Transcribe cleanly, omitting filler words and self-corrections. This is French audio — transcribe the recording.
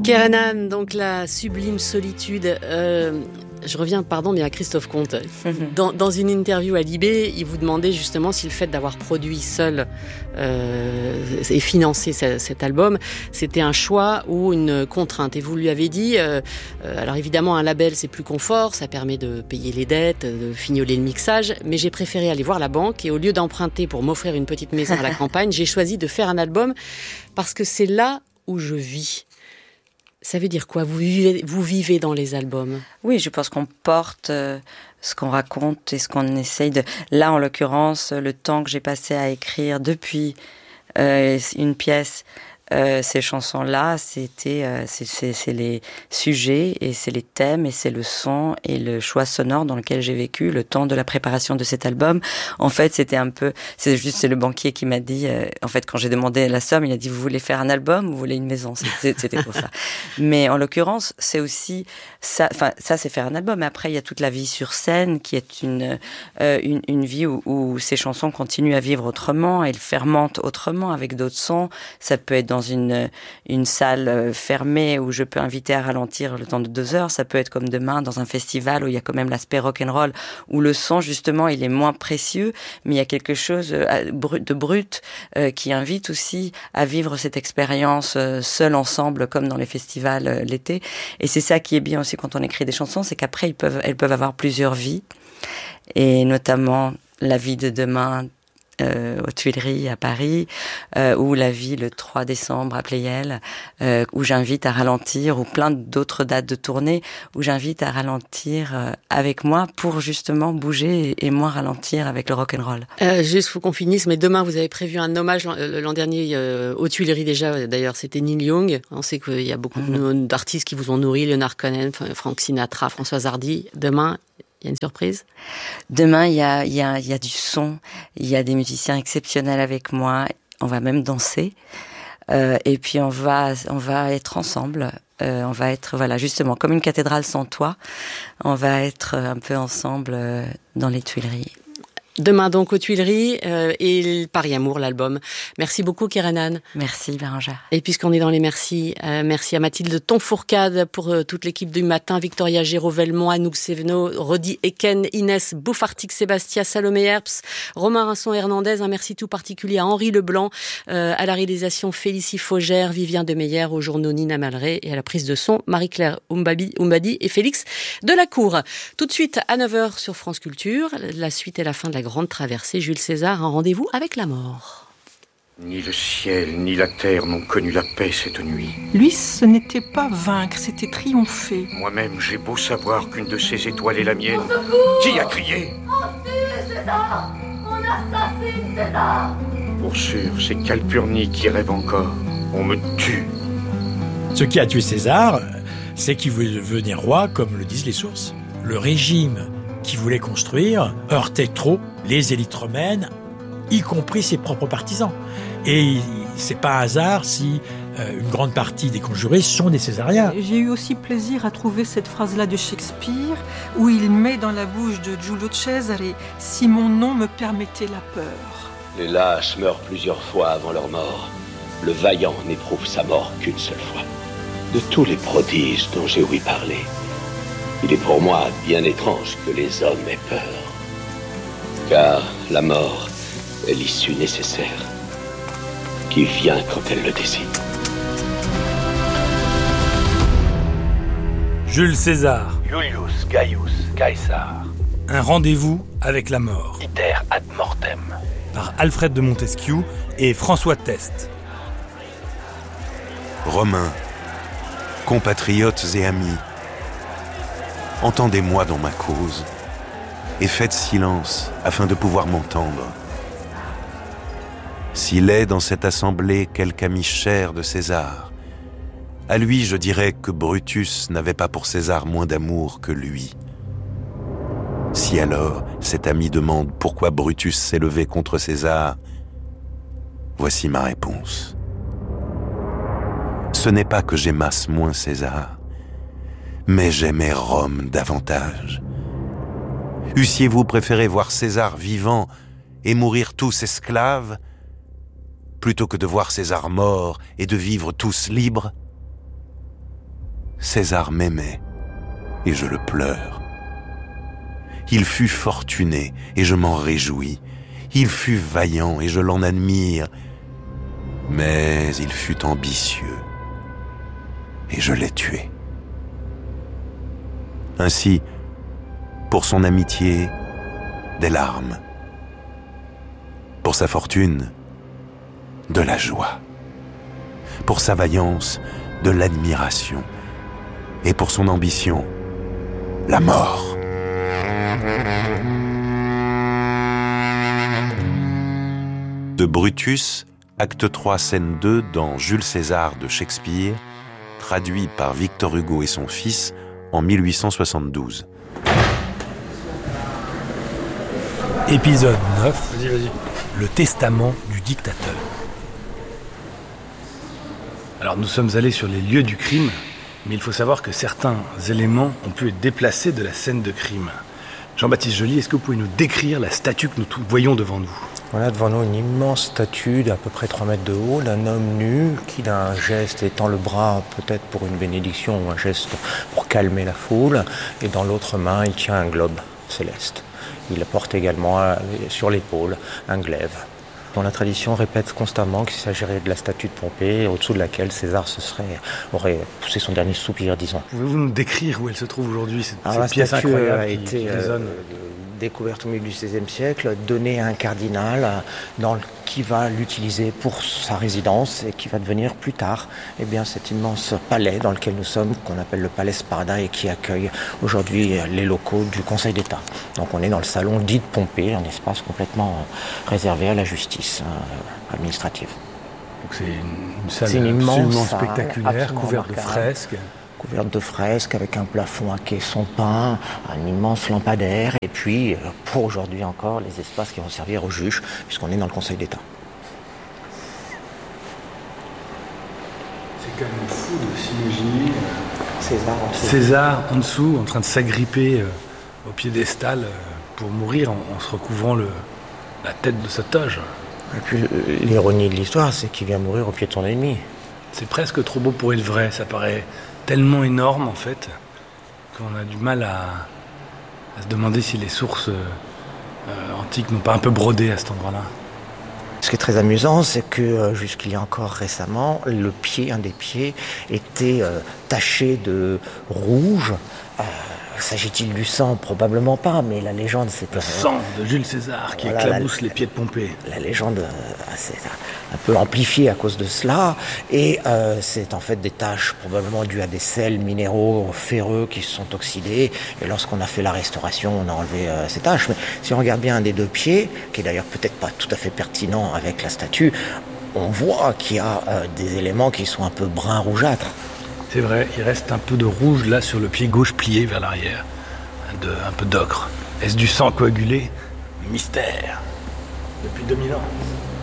Kerenan, donc la sublime solitude. Je reviens, mais à Christophe Comte. Dans une interview à Libé, il vous demandait justement si le fait d'avoir produit seul et financé cet album, c'était un choix ou une contrainte. Et vous lui avez dit, alors évidemment un label c'est plus confort, ça permet de payer les dettes, de fignoler le mixage, mais j'ai préféré aller voir la banque et au lieu d'emprunter pour m'offrir une petite maison à la campagne, j'ai choisi de faire un album parce que c'est là où je vis. Ça veut dire quoi ? Vous vivez dans les albums ? Oui, je pense qu'on porte ce qu'on raconte et ce qu'on essaye de... Là, en l'occurrence, le temps que j'ai passé à écrire depuis une pièce, ces chansons-là, c'est les sujets et c'est les thèmes et c'est le son et le choix sonore dans lequel j'ai vécu le temps de la préparation de cet album. En fait, c'est le banquier qui m'a dit, en fait, quand j'ai demandé la somme, il a dit, vous voulez faire un album ou vous voulez une maison? C'était pour ça. Mais en l'occurrence, c'est aussi ça, ça c'est faire un album. Mais après, il y a toute la vie sur scène qui est une vie où ces chansons continuent à vivre autrement, elles fermentent autrement avec d'autres sons. Ça peut être dans une salle fermée où je peux inviter à ralentir le temps de 2 heures. Ça peut être comme demain dans un festival où il y a quand même l'aspect rock'n'roll, où le son, justement, il est moins précieux, mais il y a quelque chose de brut qui invite aussi à vivre cette expérience seul ensemble, comme dans les festivals l'été. Et c'est ça qui est bien aussi quand on écrit des chansons, c'est qu'après, elles peuvent avoir plusieurs vies. Et notamment la vie de demain, aux Tuileries à Paris, ou la vie le 3 décembre à Pleyel, où j'invite à ralentir, ou plein d'autres dates de tournée, où j'invite à ralentir avec moi pour justement bouger et moins ralentir avec le rock'n'roll. Juste, faut qu'on finisse, mais demain vous avez prévu un hommage l'an dernier aux Tuileries déjà, d'ailleurs c'était Neil Young. On sait qu'il y a beaucoup d'artistes qui vous ont nourri, Leonard Cohen, Frank Sinatra, Françoise Hardy. Demain, il y a une surprise? Demain, il y a du son, il y a des musiciens exceptionnels avec moi, on va même danser, et puis on va être ensemble, on va être, voilà, justement, comme une cathédrale sans toit, on va être un peu ensemble dans les Tuileries. Demain donc aux Tuileries et Paris Amour, l'album. Merci beaucoup Kerenan. Merci Bérangère. Et puisqu'on est dans les merci, merci à Mathilde Tonfourcade pour toute l'équipe du matin, Victoria Géraud-Velmont, Anouk Sévenot, Rodi Eken, Inès Bouffartic, Sébastien Salomé Herps, Romain Rinson-Hernandez. Un merci tout particulier à Henri Leblanc, à la réalisation Félicie Faugère, Vivien Demeyer, aux journaux Nina Malray et à la prise de son Marie-Claire Oumbadi et Félix Delacour. Tout de suite à 9h sur France Culture, la suite et la fin de la grande traversée, Jules César, un rendez-vous avec la mort. Ni le ciel, ni la terre n'ont connu la paix cette nuit. Lui, ce n'était pas vaincre, c'était triompher. Moi-même, j'ai beau savoir qu'une de ces étoiles est la mienne. Qui a crié? On tue César! On assassine César! Pour sûr, c'est Calpurnie qui rêve encore. On me tue. Ce qui a tué César, c'est qu'il voulait devenir roi, comme le disent les sources. Le régime qu'il voulait construire heurtait trop les élites romaines, y compris ses propres partisans. Et c'est pas un hasard si une grande partie des conjurés sont des Césariens. J'ai eu aussi plaisir à trouver cette phrase-là de Shakespeare, où il met dans la bouche de Giulio Cesare « Si mon nom me permettait la peur ». Les lâches meurent plusieurs fois avant leur mort. Le vaillant n'éprouve sa mort qu'une seule fois. De tous les prodiges dont j'ai ouï parler, il est pour moi bien étrange que les hommes aient peur. Car la mort est l'issue nécessaire qui vient quand elle le décide. Jules César. Julius Gaius Caesar. Un rendez-vous avec la mort. Iter ad mortem. Par Alfred de Montesquieu et François Test. Romains, compatriotes et amis, entendez-moi dans ma cause et faites silence afin de pouvoir m'entendre. S'il est dans cette assemblée quelque ami cher de César, à lui je dirais que Brutus n'avait pas pour César moins d'amour que lui. Si alors cet ami demande pourquoi Brutus s'est levé contre César, voici ma réponse. Ce n'est pas que j'aimasse moins César, mais j'aimais Rome davantage. Eussiez-vous préféré voir César vivant et mourir tous esclaves, plutôt que de voir César mort et de vivre tous libres? César m'aimait, et je le pleure. Il fut fortuné, et je m'en réjouis. Il fut vaillant, et je l'en admire. Mais il fut ambitieux, et je l'ai tué. Ainsi, pour son amitié, des larmes. Pour sa fortune, de la joie. Pour sa vaillance, de l'admiration. Et pour son ambition, la mort. De Brutus, acte 3, scène 2, dans Jules César de Shakespeare, traduit par Victor Hugo et son fils en 1872. Épisode 9. Le testament du dictateur. Alors nous sommes allés sur les lieux du crime, mais il faut savoir que certains éléments ont pu être déplacés de la scène de crime. Jean-Baptiste Joly, est-ce que vous pouvez nous décrire la statue que nous voyons devant nous ? Voilà devant nous une immense statue d'à peu près 3 mètres de haut, d'un homme nu qui d'un geste étend le bras peut-être pour une bénédiction ou un geste pour calmer la foule, et dans l'autre main il tient un globe céleste. Il porte également sur l'épaule un glaive. Dans la tradition répète constamment qu'il s'agirait de la statue de Pompée, au-dessous de laquelle César aurait poussé son dernier soupir, disons. Pouvez-vous nous décrire où elle se trouve aujourd'hui, cette la pièce statue incroyable a été découverte au milieu du XVIe siècle, donnée à un cardinal qui va l'utiliser pour sa résidence et qui va devenir plus tard cet immense palais dans lequel nous sommes, qu'on appelle le Palais Sparda et qui accueille aujourd'hui les locaux du Conseil d'État. Donc on est dans le salon dit de Pompée, un espace complètement réservé à la justice administrative. Donc c'est une salle absolument spectaculaire, couverte de fresques. Couverte de fresques avec un plafond à caissons peints, un immense lampadaire, et puis, pour aujourd'hui encore, les espaces qui vont servir aux juges, puisqu'on est dans le Conseil d'État. C'est quand même fou de s'imaginer César en dessous, en train de s'agripper au piédestal pour mourir en se recouvrant la tête de sa toge. Et puis l'ironie de l'histoire, c'est qu'il vient mourir au pied de son ennemi. C'est presque trop beau pour être vrai, ça paraît tellement énorme en fait, qu'on a du mal à se demander si les sources antiques n'ont pas un peu brodé à cet endroit-là. Ce qui est très amusant, c'est que jusqu'il y a encore récemment, un des pieds était taché de rouge. S'agit-il du sang ? Probablement pas, mais la légende... Le sang de Jules César qui éclabousse les pieds de Pompée. La légende c'est un peu amplifiée à cause de cela, et c'est en fait des taches probablement dues à des sels minéraux ferreux qui se sont oxydés, et lorsqu'on a fait la restauration, on a enlevé ces taches. Mais si on regarde bien un des deux pieds, qui est d'ailleurs peut-être pas tout à fait pertinent avec la statue, on voit qu'il y a des éléments qui sont un peu brun rougeâtres. C'est vrai, il reste un peu de rouge là sur le pied gauche plié vers l'arrière. Un peu d'ocre. Est-ce du sang coagulé ? Mystère. Depuis 2000 ans.